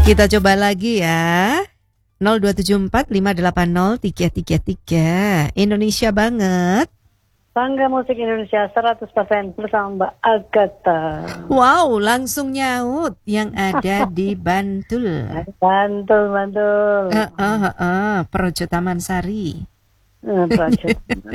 Kita coba lagi ya. 02745803333. Indonesia banget. Bangga Musik Indonesia 100% bersama Mbak Agatha. Wow, langsung nyaut yang ada di Bantul. Bantul. Projo Taman Sari. Projo.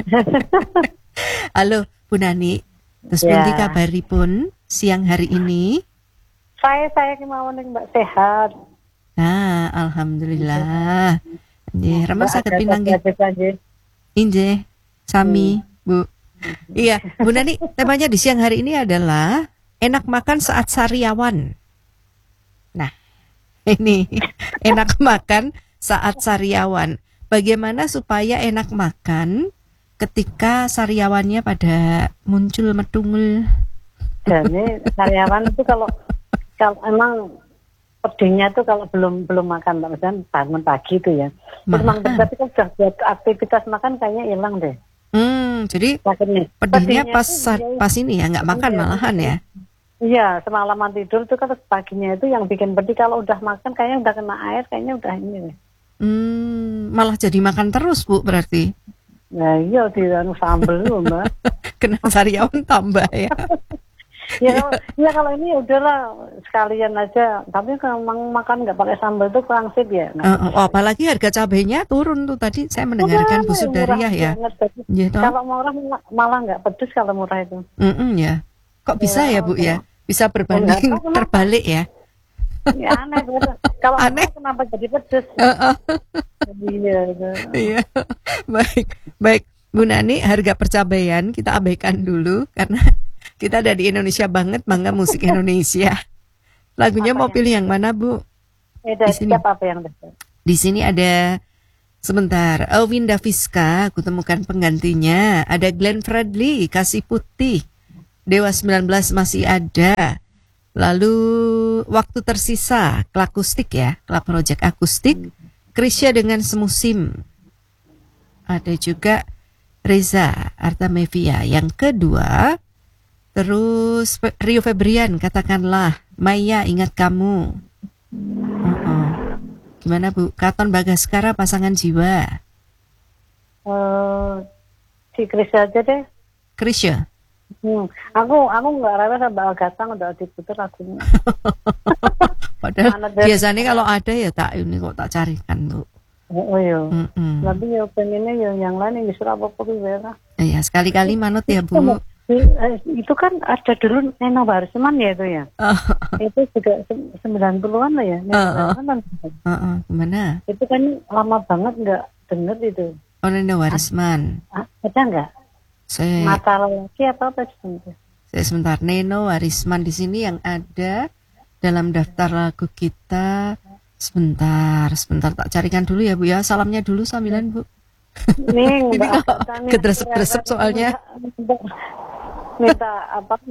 Halo, Bu Nani. Terus pundi kabaripun siang hari ini? Saya kemauan Mbak sehat. Nah, alhamdulillah. Nggih, remen saged pinanggih. Inggih, sami, Bu. Iya, Bu Nani, temanya di siang hari ini adalah enak makan saat sariawan. Nah, ini enak makan saat sariawan. Bagaimana supaya enak makan ketika sariawannya pada muncul medungul? Jadi sariawan itu kalau emang pedingnya tuh kalau belum makan, misalnya bangun pagi itu ya. Memang tapi kan sudah buat aktivitas makan kayaknya hilang deh. Jadi pedihnya pas ini ya, nggak makan malahan ya? Iya, semalaman tidur tuh kan paginya itu yang bikin pedih. Kalau udah makan kayaknya udah kena air, kayaknya udah ini deh. Malah jadi makan terus Bu berarti? Nah iya, di sambel loh Mbak. Kena sariawan tambah ya? Ya kalau ini udahlah sekalian aja. Tapi kalau makan nggak pakai sambal tuh kurang sip ya. Apalagi harga cabenya turun tuh tadi saya mendengarkan Bu Sudariah ya. Gitu. Kalau murah malah nggak pedes kalau murah itu. Ya. Kok bisa ya Bu ya? Bisa berbanding terbalik ya? Ya aneh bener. Kalau aneh kenapa jadi pedes? Iya. Baik. Bu Nani, harga percabaian kita abaikan dulu karena kita ada di Indonesia banget, Bangga Musik Indonesia. Lagunya mau pilih yang mana, Bu? Di sini apa yang di sini ada sebentar. Winda Fiska, aku temukan penggantinya. Ada Glenn Fredly, Kasih Putih. Dewa 19 masih ada. Lalu Waktu Tersisa, Klakustik ya, Club Project Akustik. Krisya dengan Semusim. Ada juga Reza Artamevia yang kedua. Terus Rio Febrian, Katakanlah. Maya, Ingat Kamu. Gimana Bu? Katon Bagaskara, Pasangan Jiwa. Si Krisya aja deh. Krisya? Aku nggak rela sama Agatha udah diputar lagunya. Padahal biasanya kalau ada ya ini kok tak carikan Bu. Oh iya. Tapi ya pengennya ya yang lain yang disuruh apa-apa juga. Iya, sekali-kali manut ya Bu. Itu kan ada dulu Neno Barsman ya itu ya. Itu juga 90-an lah ya. Gimana? Itu kan lama banget nggak denger itu. Oh, Neno Warisman. Ada nggak? Mata lelaki apa sebentar? Sebentar, Neno Warisman di sini yang ada dalam daftar lagu kita. Sebentar tak carikan dulu ya Bu ya. Salamnya dulu sambilan Bu. Ini kok gedresep-gresep soalnya. Minta apa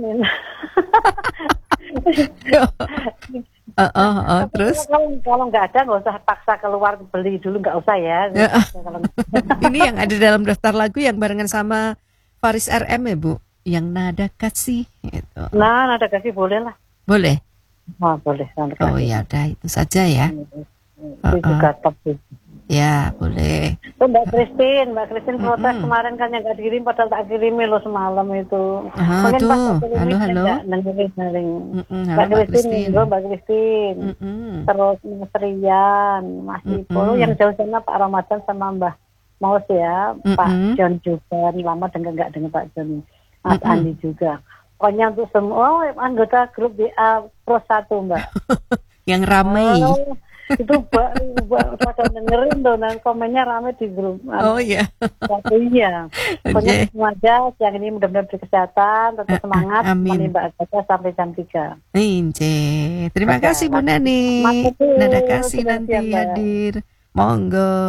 terus kalau nggak ada nggak usah paksa keluar beli dulu, nggak usah ya. Ini yang ada dalam daftar lagu yang barengan sama Faris RM ya Bu, yang Nada Kasih itu. Nah, Nada Kasih boleh lah. Boleh. Boleh. Oh ya udah itu saja ya. Itu juga top sih. Ya boleh. Itu Mbak Christine protes kemarin kan yang nggak dikirim, padahal tak kirimi loh semalam itu. Mungkin tuh. Halo. Mbak Christine. Terus Mas Rian, Mas Ipo, yang jauh sana Pak Ramadan sama Mbah Maus ya, Pak John juga. Lama nggak dengar Pak John, Mas Andi juga. Pokoknya untuk semua anggota grup WA Pro 1 Mbak. Yang ramai. Itu pada dengerin tuh, dan komennya ramai di grup. Oh iya. Iya. Pokoknya semua aja yang ini mudah-mudahan berkesehatan, tetap semangat menimba Agatha sampai jam 3. Terima kasih Bu Nani. Nada Kasih nanti hadir. Monggo.